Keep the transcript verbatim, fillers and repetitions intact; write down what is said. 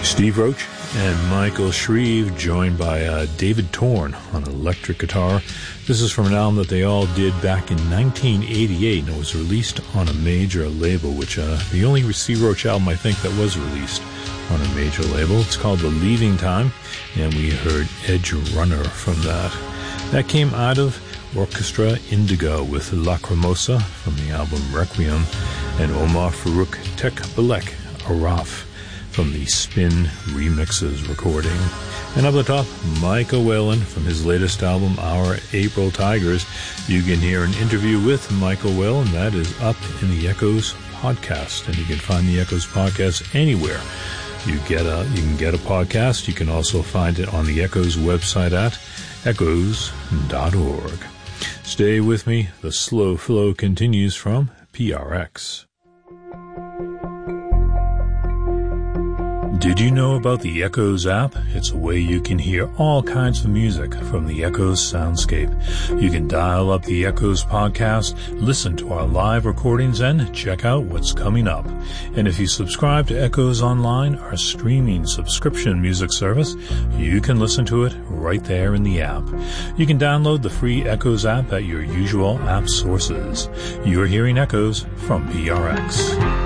Steve Roach and Michael Shreve, joined by uh, David Torn on electric guitar. This is from an album that they all did back in nineteen eighty-eight, and it was released on a major label, which uh, the only Steve Roach album I think that was released on a major label. It's called The Leaving Time, and we heard Edge Runner from that. That came out of Orchestra Indigo with Lacrimosa from the album Requiem, and Omar Farouk Tekbilek Araf from the Spin Remixes recording. And up the top, Michael Whalen from his latest album, Our April Tigers. You can hear an interview with Michael Whalen. That is up in the Echoes podcast, and you can find the Echoes podcast anywhere you get a you can get a podcast. You can also find it on the Echoes website at echoes dot org. Stay with me. The slow flow continues from P R X. Did you know about the Echoes app? It's a way you can hear all kinds of music from the Echoes soundscape. You can dial up the Echoes podcast, listen to our live recordings, and check out what's coming up. And if you subscribe to Echoes Online, our streaming subscription music service, you can listen to it right there in the app. You can download the free Echoes app at your usual app sources. You're hearing Echoes from P R X.